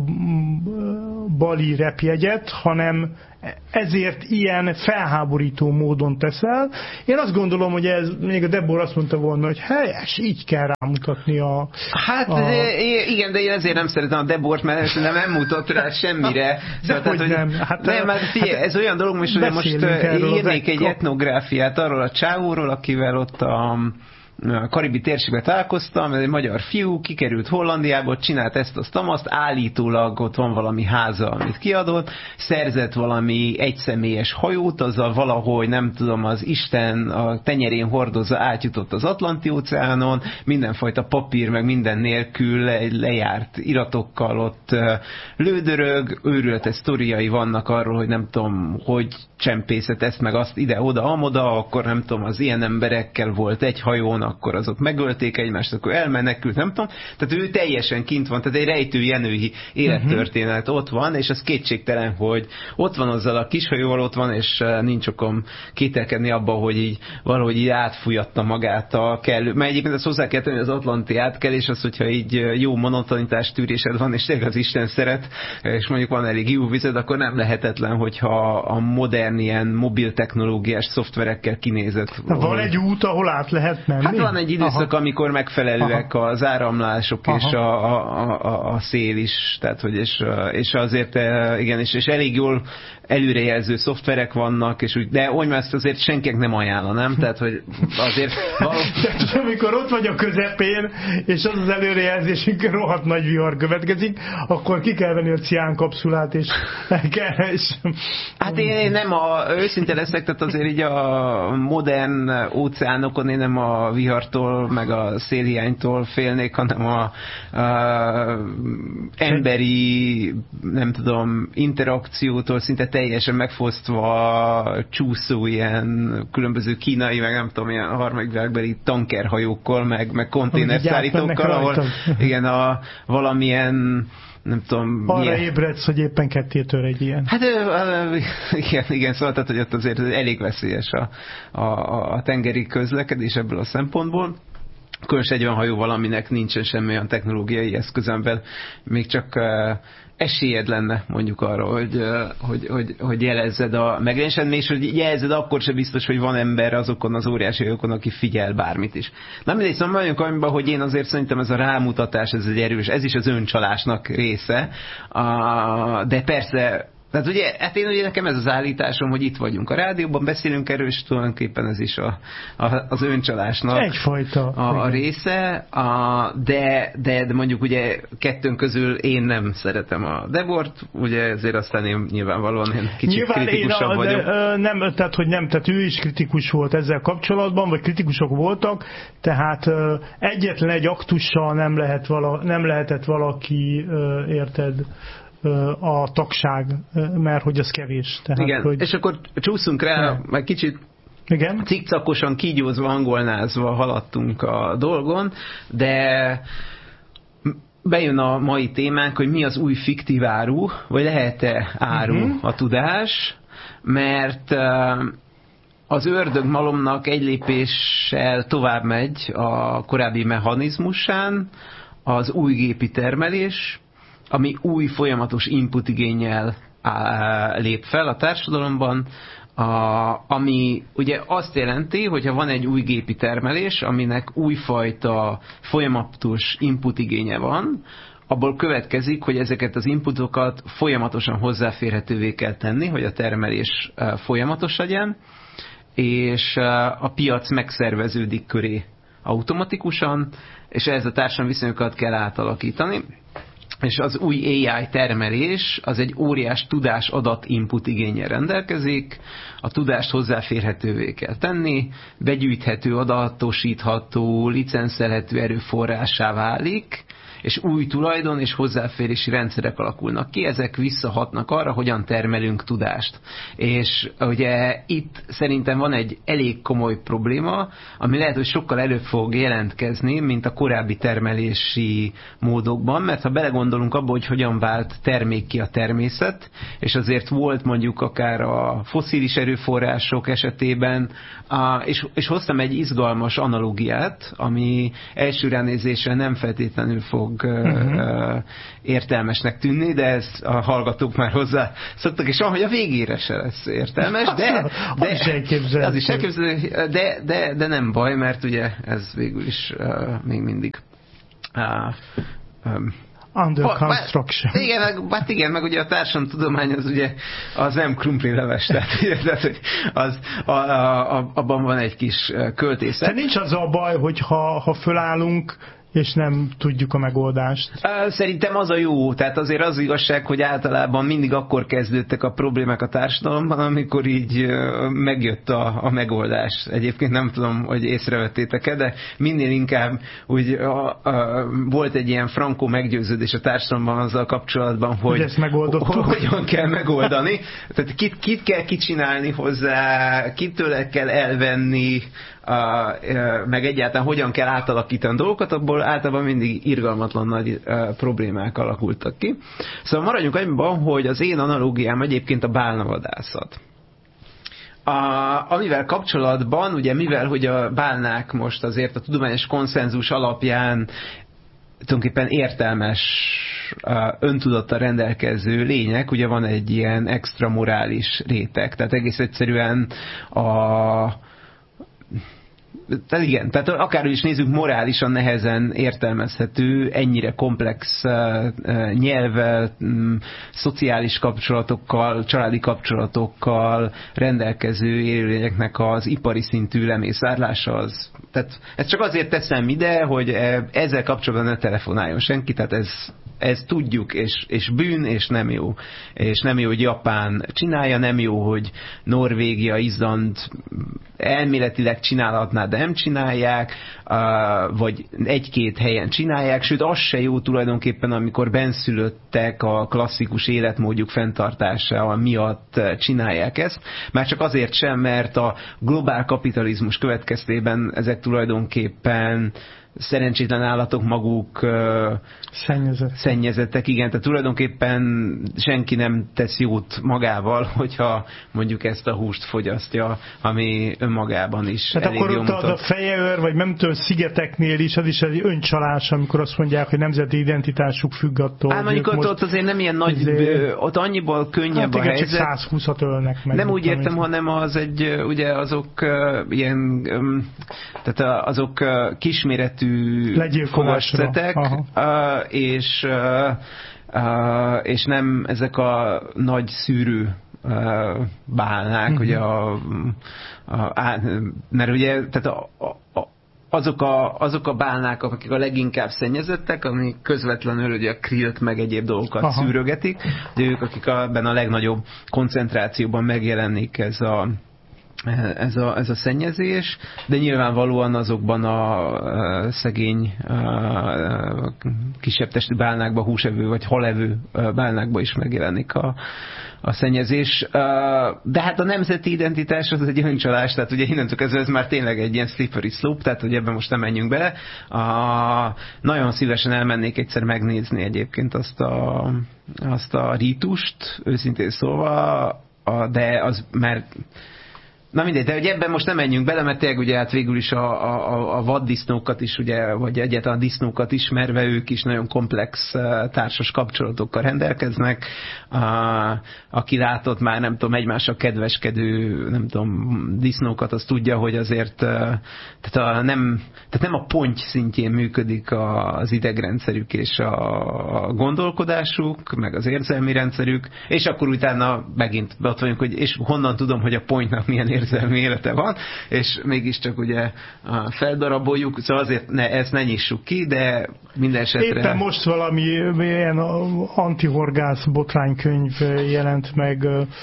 Bali repjegyet, hanem ezért ilyen felháborító módon teszel. Én azt gondolom, hogy ez, még a Debor azt mondta volna, hogy helyes, így kell rámutatni a... Hát igen, de én ezért nem szeretem a Debort, mert nem mutat rá semmire. Szóval, tehát, hogy nem. Figyelj, ez olyan dolog, hogy most írnék egy etnográfiát arról a csávóról, akivel ott a karibi térségben találkoztam, egy magyar fiú, kikerült Hollandiába, csinált ezt azt, állítólag ott van valami háza, amit kiadott, szerzett valami egyszemélyes hajót, azzal valahogy, nem tudom, az Isten a tenyerén hordozza, átjutott az Atlanti-óceánon, mindenfajta papír, meg minden nélkül lejárt iratokkal ott lődörög, őrületes sztoriai vannak arról, hogy nem tudom, hogy csempészet ezt meg azt ide-oda, amoda, akkor nem tudom, az ilyen emberekkel volt egy hajón, akkor azok megölték egymást, akkor elmenekült, nem tudom. Tehát ő teljesen kint van, tehát egy rejtőjenői élettörténet ott van, és az kétségtelen, hogy ott van azzal a kishajóval, ott van, és nincs okom kételkedni abba, hogy így valahogy így átfújatta magát a kellő. Mert egyébként ezt hozzá kell tenni, az Atlanti átkelés, az, hogyha így jó monotonitás tűrésed van, és tényleg az Isten szeret, és mondjuk van elég jó vized, akkor nem lehetetlen, hogyha a modern ilyen mobil technológiás szoftverekkel kinézett. Van egy út, ahol át lehet menni? Hát van egy időszak, amikor megfelelőek az áramlások és a szél is, tehát hogy és azért igen, és elég jól előrejelző szoftverek vannak, és úgy, de olyan ezt azért senkinek nem ajánlanám, tehát hogy azért tehát, amikor ott vagy a közepén, és az az előrejelzésünk rohadt nagy vihar következik, akkor ki kell venni a ciánkapszulát, és kell, és... Hát én nem őszinte leszek, tehát azért így a modern óceánokon én nem a vihartól, meg a szélhiánytól félnék, hanem a emberi, nem tudom, interakciótól szinte teljesen megfosztva csúszó ilyen különböző kínai, meg nem tudom, ilyen harmadik világbeli tankerhajókkal, meg konténerszállítókkal, ahol igen, valamilyen nem tudom... Arra ébredsz, hogy éppen kettétől egy ilyen. Hát igen, szóval, tehát, hogy ott azért elég veszélyes a tengeri közlekedés ebből a szempontból. Különösen egy olyan hajóval, aminek nincsen semmi olyan technológiai eszközemben, még csak esélyed lenne mondjuk arra, hogy jelezzed a megjelenésed, és hogy jelezzed akkor sem biztos, hogy van ember azokon az óriási hajókon, aki figyel bármit is. Na mindegy, szóval mondjuk annyiban, hogy én azért szerintem ez a rámutatás, ez egy erős, ez is az öncsalásnak része, de persze. Tehát ugye, hát én ugye nekem ez az állításom, hogy itt vagyunk a rádióban, beszélünk erről, és tulajdonképpen ez is az öncsalásnak egyfajta a része, de mondjuk ugye kettőnk közül én nem szeretem a Debort, ugye ezért aztán én nyilvánvalóan kicsit kritikusabb vagyok. Nem, tehát ő is kritikus volt ezzel kapcsolatban, vagy kritikusok voltak, tehát egyetlen egy aktussal nem lehetett valaki, érted, a tagság, mert hogy az kevés. Tehát, igen, hogy... és akkor csúszunk rá, meg kicsit cikcakosan, kígyózva, angolnázva haladtunk a dolgon, de bejön a mai témánk, hogy mi az új fiktív áru, vagy lehet-e áru a tudás, mert az ördögmalomnak egy lépéssel tovább megy a korábbi mechanizmusán, az új gépi termelés, ami új folyamatos input igénnyel lép fel a társadalomban, ami ugye azt jelenti, hogyha van egy új gépi termelés, aminek újfajta folyamatos input igénye van, abból következik, hogy ezeket az inputokat folyamatosan hozzáférhetővé kell tenni, hogy a termelés folyamatos legyen, és a piac megszerveződik köré automatikusan, és ehhez a társadalmi viszonyokat kell átalakítani. És az új AI termelés az egy óriás tudás adat input igénnyel rendelkezik, a tudást hozzáférhetővé kell tenni, begyűjthető, adatosítható, licenszelhető erőforrássá válik, és új tulajdon és hozzáférési rendszerek alakulnak ki, ezek visszahatnak arra, hogyan termelünk tudást. És ugye itt szerintem van egy elég komoly probléma, ami lehet, hogy sokkal előbb fog jelentkezni, mint a korábbi termelési módokban, mert ha belegondolunk abba, hogy hogyan vált termék ki a természet, és azért volt mondjuk akár a fosszilis erőforrások esetében, és hoztam egy izgalmas analógiát, ami első ránézésre nem feltétlenül fog értelmesnek tűnni, de ezt a hallgatók már hozzá szoktak, és ahogy a végére se lesz értelmes, az is elképzelhető, de nem baj, mert ugye ez végül is még mindig under construction. Igen, meg ugye a társadalomtudomány az ugye az nem krumplileves, tehát hogy abban van egy kis költészet. Tehát nincs az a baj, hogy ha fölállunk, és nem tudjuk a megoldást. Szerintem az a jó, tehát azért az igazság, hogy általában mindig akkor kezdődtek a problémák a társadalomban, amikor így megjött a megoldás. Egyébként nem tudom, hogy észrevettétek-e, de minél inkább úgy volt egy ilyen frankó meggyőződés a társadalomban azzal kapcsolatban, hogy ezt megoldottuk. Hogyan kell megoldani. Tehát kit kell kicsinálni hozzá, kitől kell elvenni, meg egyáltalán hogyan kell átalakítani dolgokat, abból általában mindig irgalmatlan nagy problémák alakultak ki. Szóval maradjunk annyiban, hogy az én analógiám egyébként a bálnavadászat. Amivel kapcsolatban, ugye mivel, hogy a bálnák most azért a tudományos konszenzus alapján tulajdonképpen értelmes, öntudattal rendelkező lények, ugye van egy ilyen extra morális réteg. Tehát egész egyszerűen tehát akárhogy is nézzük, morálisan nehezen értelmezhető, ennyire komplex nyelvvel, szociális kapcsolatokkal, családi kapcsolatokkal rendelkező élőlényeknek az ipari szintű lemészárlása az. Tehát ezt csak azért teszem ide, hogy ezzel kapcsolatban ne telefonáljon senki, tehát ez tudjuk, és bűn, és nem jó. És nem jó, hogy Japán csinálja, nem jó, hogy Norvégia, Izland elméletileg csinálhatná, de nem csinálják, vagy egy-két helyen csinálják, sőt az se jó tulajdonképpen, amikor benszülöttek a klasszikus életmódjuk fenntartása miatt csinálják ezt. Már csak azért sem, mert a globál kapitalizmus következtében ezek tulajdonképpen szerencsétlen állatok maguk szennyezettek, igen, tehát tulajdonképpen senki nem tesz jót magával, hogyha mondjuk ezt a húst fogyasztja, ami önmagában is tehát elég akkor jó ott a Fejeőr, vagy nem tudom, szigeteknél is, az is egy öncsalás, amikor azt mondják, hogy nemzeti identitásuk függ attól. Mondjuk ott azért nem ilyen nagy, ott annyiból könnyebb a helyzet. Csak 120-at ölnek meg. Nem úgy értem, hanem az egy, ugye azok ilyen, tehát azok kisméretű fogaszetek, és nem ezek a nagy szűrő bálnák, ugye mert ugye tehát azok a bálnák, akik a leginkább szennyezettek, amik közvetlenül ugye a krillt meg egyéb dolgokat szűrögetik, de ők, akik ebben a legnagyobb koncentrációban megjelenik ez a szennyezés, de nyilvánvalóan azokban a szegény kisebb testű bálnákban, húsevő vagy halevő bálnákban is megjelenik a szennyezés. De hát a nemzeti identitás az egy öncsalás, tehát ugye innentől kezdve ez már tényleg egy ilyen slippery slope, tehát hogy ebben most nem menjünk bele. Nagyon szívesen elmennék egyszer megnézni egyébként azt a rítust, őszintén szólva, de az már na mindegy, de hogy ebben most nem menjünk bele, mert tényleg ugye hát végül is a vaddisznókat is, ugye, vagy egyáltalán a disznókat ismerve, ők is nagyon komplex társas kapcsolatokkal rendelkeznek. Aki látott már, nem tudom, egymással kedveskedő, nem tudom, disznókat, az tudja, hogy azért tehát nem a ponty szintjén működik az idegrendszerük és a gondolkodásuk, meg az érzelmi rendszerük, és akkor utána megint ott vagyunk, hogy és honnan tudom, hogy a pontynak milyen érzelmi élete van, és mégiscsak ugye feldaraboljuk, szóval azért ezt ne nyissuk ki, de minden esetre... Éppen most valami ilyen antihorgász botránykönyv jelent meg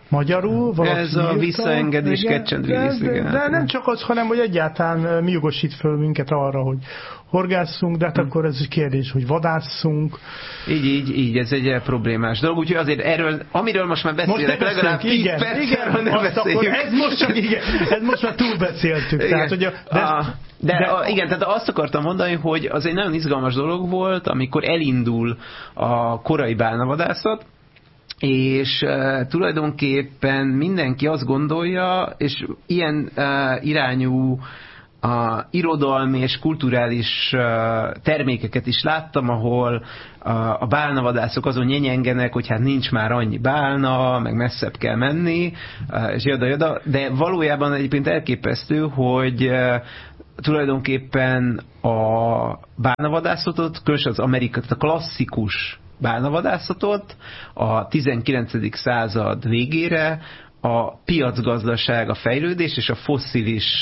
magyarul. Ez a visszaengedés, catch and release. De nem csak az, hanem hogy egyáltalán mi jogosít föl minket arra, hogy horgásszunk, de hát akkor ez egy kérdés, hogy vadásszunk. Így, ez egy problémás dolog, úgyhogy azért erről, amiről most már beszélek, legalább 10 percről nem beszéljük. Ez most már túlbeszéltük. Tehát, hogy igen, tehát azt akartam mondani, hogy az egy nagyon izgalmas dolog volt, amikor elindul a korai bálnavadászat, és tulajdonképpen mindenki azt gondolja, és ilyen irányú irodalmi és kulturális termékeket is láttam, ahol a bálnavadászok azon nyenyengenek, hogy hát nincs már annyi bálna, meg messzebb kell menni, és jada, de valójában egyébként elképesztő, hogy tulajdonképpen a bálnavadászatot, különösen az a klasszikus bálnavadászatot a 19. század végére a piacgazdaság, a fejlődés és a fosszilis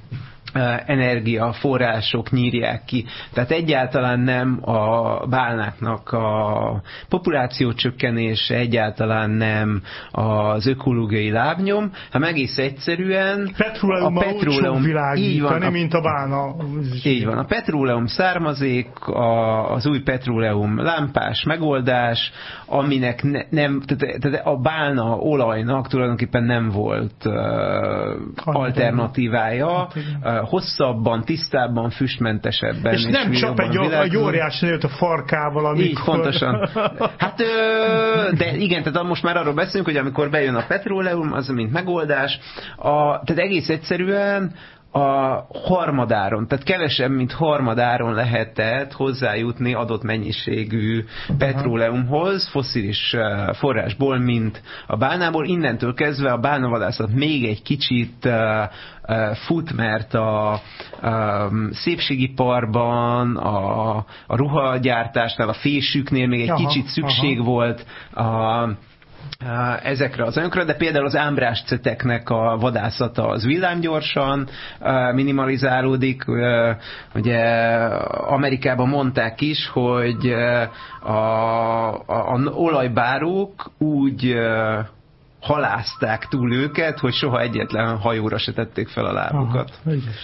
energiaforrások nyírják ki. Tehát egyáltalán nem a bálnáknak a populáció csökkenése, egyáltalán nem az ökológiai lábnyom, hanem egész egyszerűen a petróleum világítani, mint a bálna. Így van. A petróleum származék, az új petróleum lámpás megoldás, aminek tehát a bálna olajnak tulajdonképpen nem volt alternatívája, hosszabban, tisztábban, füstmentesebben. És nem csap egy óriási nőt a farkával, amikor... Így, pontosan. Hát, de igen, tehát most már arról beszélünk, hogy amikor bejön a petróleum, az mint megoldás, tehát egész egyszerűen a harmadáron, tehát kevesebb, mint harmadáron lehetett hozzájutni adott mennyiségű petróleumhoz, fosszilis forrásból, mint a bálnából. Innentől kezdve a bálnavadászat még egy kicsit fut, mert a szépségiparban, a ruhagyártásnál, a fésüknél még egy kicsit szükség volt ezekre az anyagokra, de például az ámbrásceteknek a vadászata az villámgyorsan minimalizálódik. Ugye Amerikában mondták is, hogy a olajbárók úgy halázták túl őket, hogy soha egyetlen hajóra se tették fel a lábukat.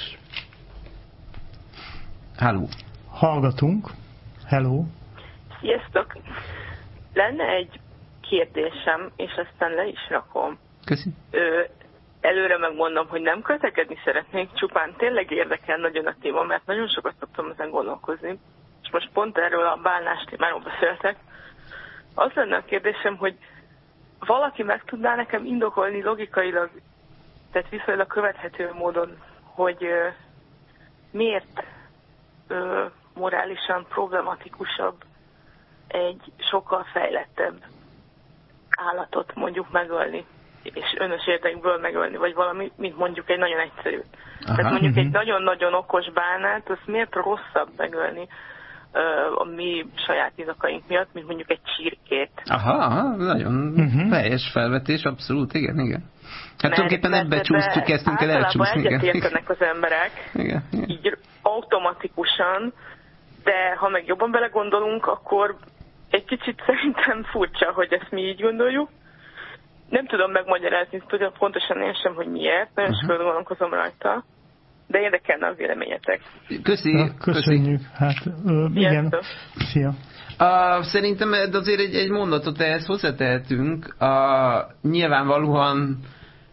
Halló. Hallgatunk. Hello. Sziasztok. Lenne egy kérdésem, és aztán le is rakom. Köszi. Előre megmondom, hogy nem kötekedni szeretnék, csupán tényleg érdekel nagyon a téma, mert nagyon sokat szoktam ezen gondolkozni, és most pont erről a bálnás témáról beszéltek. Az lenne a kérdésem, hogy valaki meg tudná nekem indokolni logikailag, tehát viszonylag követhető módon, hogy miért morálisan problematikusabb egy sokkal fejlettebb állatot mondjuk megölni, és önös érdekből megölni, vagy valami, mint mondjuk egy nagyon egyszerű. Aha, tehát mondjuk egy nagyon-nagyon okos bálnát, az miért rosszabb megölni a mi saját indakaink miatt, mint mondjuk egy csirkét. Aha, nagyon helyes felvetés, abszolút, igen. Hát tulajdonképpen ebbe kezdtünk el elcsúszni. Általában egyetértenek az emberek, igen. Így automatikusan, de ha meg jobban belegondolunk, akkor egy kicsit szerintem furcsa, hogy ezt mi így gondoljuk. Nem tudom megmagyarázni pontosan én sem, hogy miért, nagyon sokat gondolkozom rajta, de érdekelne a véleményetek. Köszönjük. Hát, igen. Szia. Szerintem azért egy mondatot ehhez hozzátehetünk. Nyilvánvalóan,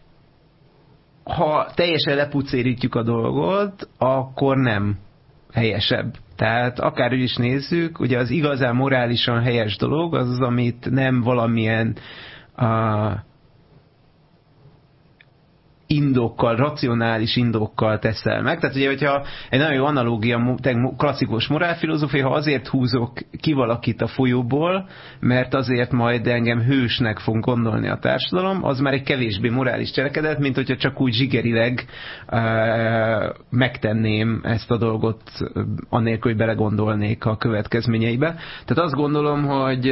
ha teljesen lepucérítjük a dolgot, akkor nem helyesebb. Tehát akárhogy is nézzük, ugye az igazán morálisan helyes dolog, az, amit nem valamilyen indokkal, racionális indokkal teszel meg. Tehát ugye, hogyha egy nagyon jó analógia, klasszikus morálfilozófia, ha azért húzok ki valakit a folyóból, mert azért majd engem hősnek fog gondolni a társadalom, az már egy kevésbé morális cselekedet, mint hogyha csak úgy zsigerileg megtenném ezt a dolgot, annélkül, hogy belegondolnék a következményeibe. Tehát azt gondolom, hogy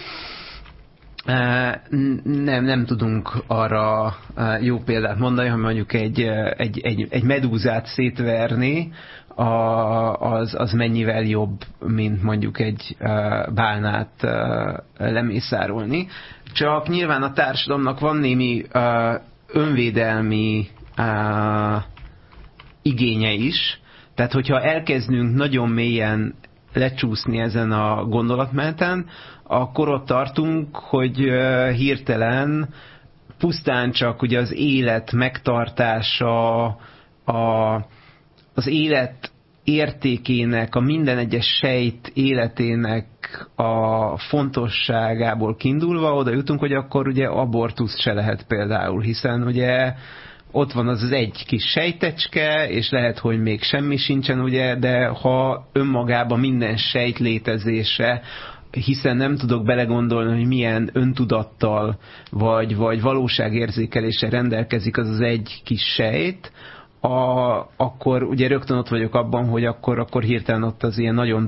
nem tudunk arra jó példát mondani, hogy mondjuk egy medúzát szétverni, az mennyivel jobb, mint mondjuk egy bálnát lemészárolni. csak nyilván a társadalomnak van némi önvédelmi igénye is, tehát hogyha elkezdünk nagyon mélyen lecsúszni ezen a gondolatmeneten, akkor ott tartunk, hogy hirtelen pusztán csak ugye az élet megtartása, az élet értékének, a minden egyes sejt életének a fontosságából kiindulva oda jutunk, hogy akkor ugye abortusz se lehet például, hiszen ugye ott van az egy kis sejtecske, és lehet, hogy még semmi sincsen, ugye, de ha önmagában minden sejt létezése, hiszen nem tudok belegondolni, hogy milyen öntudattal vagy valóságérzékeléssel rendelkezik az egy kis sejt, akkor ugye rögtön ott vagyok abban, hogy akkor hirtelen ott az ilyen nagyon